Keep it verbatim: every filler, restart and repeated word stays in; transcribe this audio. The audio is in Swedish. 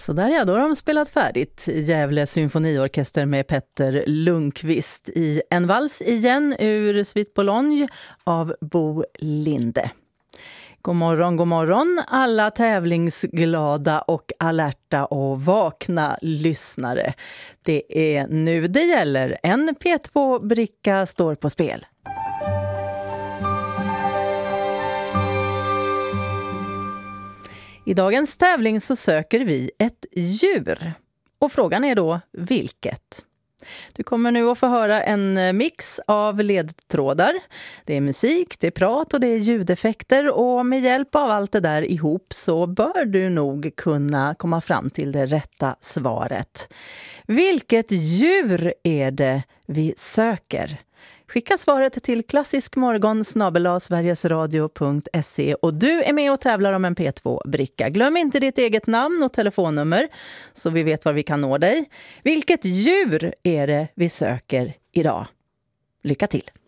Så där ja, då har de spelat färdigt. Gävle symfoniorkester med Petter Lundqvist i En vals igen ur Suite Boulogne av Bo Linde. God morgon, god morgon alla tävlingsglada och alerta och vakna lyssnare. Det är nu det gäller. En P två-bricka står på spel. I dagens tävling så söker vi ett djur. Och frågan är då vilket? Du kommer nu att få höra en mix av ledtrådar. Det är musik, det är prat och det är ljudeffekter. Och med hjälp av allt det där ihop så bör du nog kunna komma fram till det rätta svaret. Vilket djur är det vi söker? Skicka svaret till klassiskmorgon snabel-a sverigesradio punkt se och du är med och tävlar om en P två-bricka. Glöm inte ditt eget namn och telefonnummer så vi vet var vi kan nå dig. Vilket djur är det vi söker idag? Lycka till!